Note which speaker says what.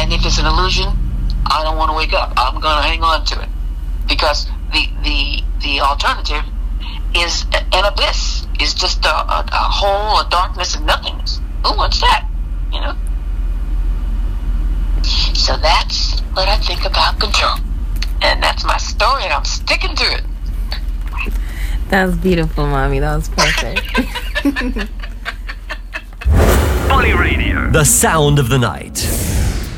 Speaker 1: And if it's an illusion, I don't want to wake up. I'm going to hang on to it. Because the alternative is an abyss. Is just a hole, a darkness, and nothingness. Who wants that? You know? So that's what I think about control. And that's my story, and I'm sticking to it.
Speaker 2: That was beautiful, Mommy. That was perfect.
Speaker 3: Bonnie Radio.
Speaker 4: The sound of the night.